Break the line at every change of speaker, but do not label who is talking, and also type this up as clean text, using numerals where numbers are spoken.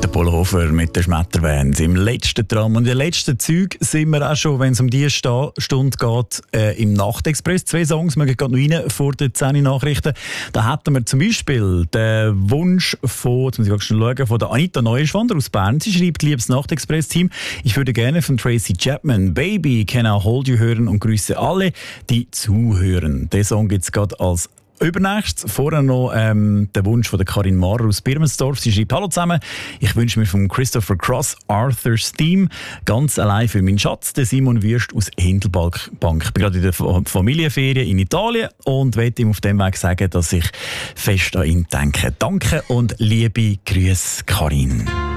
Pullover mit den Schmetterbands im letzten Tram. Und in den letzten Zügen sind wir auch schon, wenn es um diese Stunde geht, im Nachtexpress. 2 Songs mögen gerade noch rein vor den 10 Nachrichten. Da hätten wir zum Beispiel den Wunsch jetzt muss ich schnell schauen, von der Anita Neuschwander aus Bern. Sie schreibt, liebes Nachtexpress-Team, ich würde gerne von Tracy Chapman Baby Can I Hold You hören und grüße alle, die zuhören. Den Song gibt es gerade als übernächstes. Vorher noch der Wunsch von der Karin Maurer aus Birmensdorf. Sie schreibt: Hallo zusammen, ich wünsche mir von Christopher Cross Arthur's Theme ganz allein für meinen Schatz, den Simon Würst aus Hindelbank. Ich bin gerade in der Familienferien in Italien und möchte ihm auf dem Weg sagen, dass ich fest an ihn denke. Danke und liebe Grüße, Karin.